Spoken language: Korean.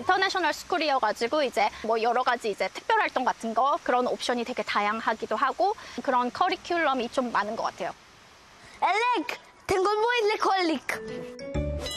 인터내셔널 스쿨이어가지고 이제 뭐 여러 가지 이제 특별 활동 같은 거 그런 옵션이 되게 다양하기도 하고 그런 커리큘럼이 좀 많은 것 같아요. Elek, tengo muy lecolic.